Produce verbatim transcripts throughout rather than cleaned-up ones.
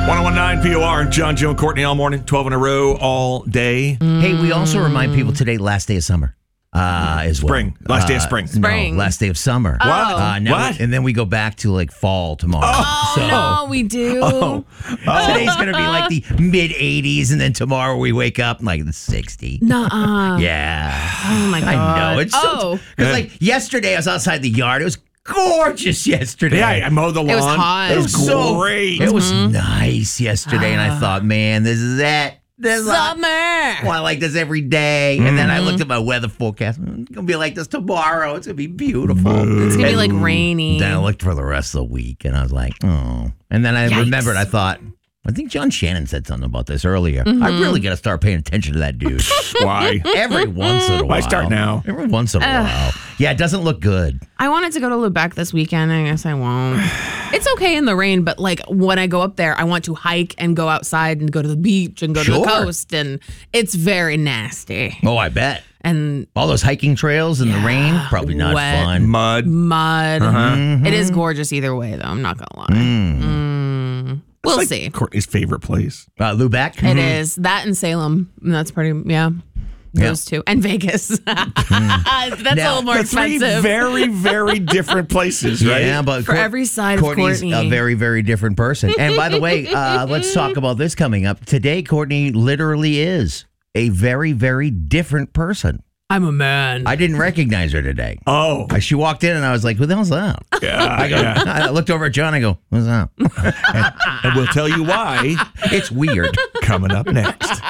one oh one point nine P O R and John, Joe, and Courtney all morning, twelve in a row, all day. Mm. Hey, we also remind people today, last day of summer. Uh, as well. Spring. Last day of Uh, spring. Spring. No, last day of summer. Oh. What? Uh, now What? we- and then we go back to like fall tomorrow. Oh, so no, we do. Oh. today's going to be like the mid eighties, and then tomorrow we wake up like the sixty. Nuh-uh. Yeah. Oh, my God. I know. It's Oh. so. Because like yesterday I was outside the yard. It was gorgeous yesterday. Yeah, I mowed the lawn. It was hot. It was so great. It was nice yesterday, and I thought, man, this is it. This is Summer. Well, I like this every day. And then I looked at my weather forecast. It's going to be like this tomorrow. It's going to be beautiful. It's going to be like And rainy. Then I looked for the rest of the week, and I was like, oh. And then I Yikes. remembered, I thought, I think John Shannon said something about this earlier. I really got to start paying attention to that dude. Why? Every once in a while. Why start now? Every once in a while. Yeah, it doesn't look good. I wanted to go to Lubec this weekend. I guess I won't. It's okay in the rain, but like when I go up there, I want to hike and go outside and go to the beach and go to Sure. the coast. And it's very nasty. Oh, I bet. And All those hiking trails in the rain, probably not wet. fun. Mud. mud. Mm-hmm. It is gorgeous either way, though. I'm not going to lie. Mm. We'll It's like see. Courtney's favorite place. Uh, Lubeck? It is. That and Salem. And that's pretty, yeah. Those two. And Vegas. That's Now, a little more The three expensive. very, very different places, right? Yeah, but For every side of Courtney's Courtney. a very, very different person. And by the way, uh, let's talk about this coming up. Today, Courtney literally is a very, very different person. I'm a man. I didn't recognize her today. Oh. Uh, She walked in and I was like, who the hell's that? Yeah, I, go, yeah. I looked over at John. I go, what's that? And we'll tell you why It's weird. coming up next.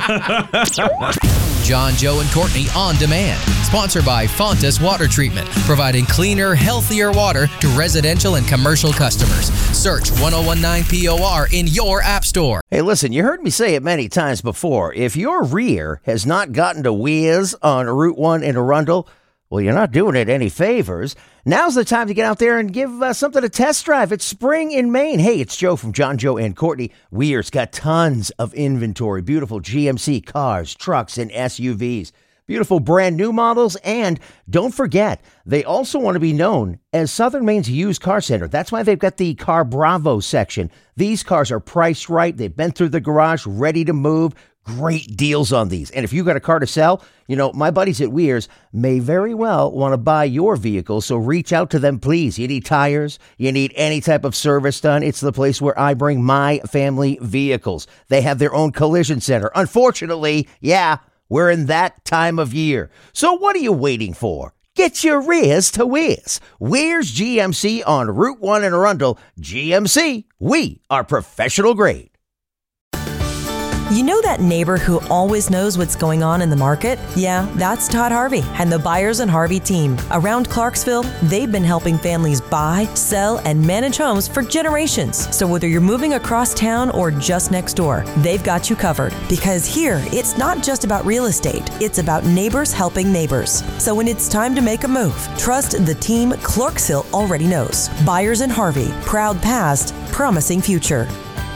John, Joe, and Courtney on demand. Sponsored by Fontas Water Treatment, providing cleaner, healthier water to residential and commercial customers. Search one oh one point nine P O R in your app store. Hey, listen, you heard me say it many times before. If your rear has not gotten to whiz on Route one in Arundel, well, you're not doing it any favors. Now's the time to get out there and give uh, something a test drive. It's spring in Maine. Hey, it's Joe from John, Joe, and Courtney. Weir's got tons of inventory. Beautiful G M C cars, trucks, and S U Vs. Beautiful brand new models. And don't forget, they also want to be known as Southern Maine's used car center. That's why they've got the Car Bravo section. These cars are priced right. They've been through the garage, ready to move. Great deals on these. And if you got a car to sell, you know, my buddies at Weir's may very well want to buy your vehicle. So reach out to them, please. You need tires, you need any type of service done. It's the place where I bring my family vehicles. They have their own collision center. Unfortunately, yeah, we're in that time of year. So what are you waiting for? Get your rears to Weir's. Weir's G M C on Route one in Arundel. G M C, we are professional grade. You know that neighbor who always knows what's going on in the market? Yeah, that's Todd Harvey and the Buyers and Harvey team. Around Clarksville, they've been helping families buy, sell, and manage homes for generations. So whether you're moving across town or just next door, they've got you covered. Because here, it's not just about real estate, it's about neighbors helping neighbors. So when it's time to make a move, trust the team Clarksville already knows. Buyers and Harvey, proud past, promising future.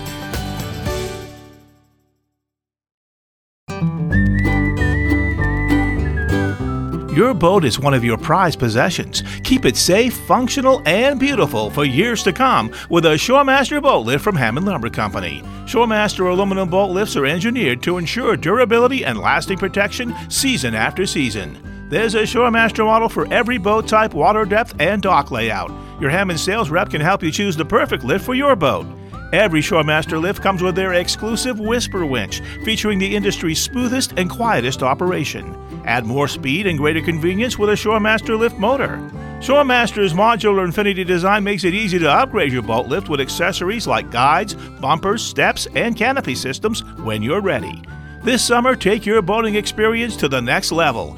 Your boat is one of your prized possessions. Keep it safe, functional, and beautiful for years to come with a Shoremaster boat lift from Hammond Lumber Company. Shoremaster aluminum boat lifts are engineered to ensure durability and lasting protection season after season. There's a Shoremaster model for every boat type, water depth, and dock layout. Your Hammond sales rep can help you choose the perfect lift for your boat. Every Shoremaster lift comes with their exclusive Whisper winch, featuring the industry's smoothest and quietest operation. Add more speed and greater convenience with a Shoremaster lift motor. Shoremaster's modular Infinity design makes it easy to upgrade your boat lift with accessories like guides, bumpers, steps, and canopy systems when you're ready. This summer, take your boating experience to the next level.